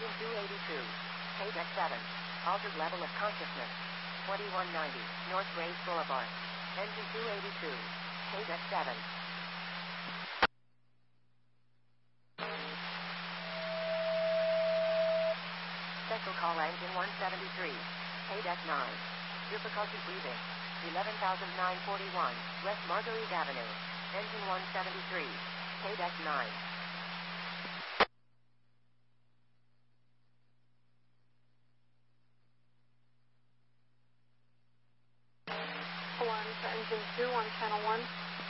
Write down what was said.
Engine 282. Paydeck 7. Altered level of consciousness. 2190. North Race Boulevard. Engine 282. Paydeck 7. Special call engine 173. Paydeck 9. Difficulty breathing. 11,941. West Marguerite Avenue. Engine 173. Paydeck 9. Alarms, engine 2 on channel 1.